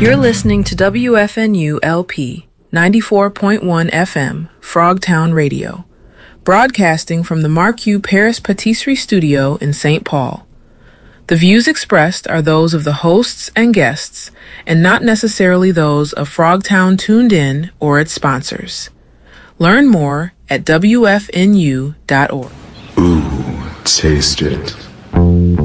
You're listening to WFNU LP 94.1 FM, Frogtown Radio, broadcasting from the Mark U. Paris Patisserie Studio in St. Paul. The views expressed are those of the hosts and guests, and not necessarily those of Frogtown Tuned In or its sponsors. Learn more at WFNU.org. Ooh, taste it.